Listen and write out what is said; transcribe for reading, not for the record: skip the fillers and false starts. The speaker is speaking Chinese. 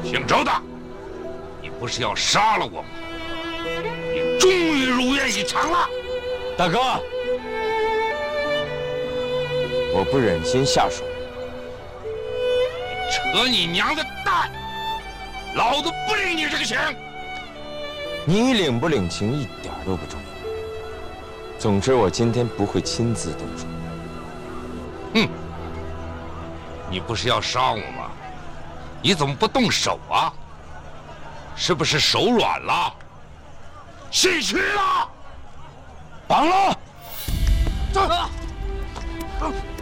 姓周的，你不是要杀了我吗？你终于如愿以偿了。 大哥，我不忍心下手。 扯你娘的蛋！老子不领你这个情。 你领不领情一点都不重要。总之，我今天不会亲自动手。 哼！你不是要杀我吗？你怎么不动手啊？是不是手软了？心虚了？ 绑了！ 走！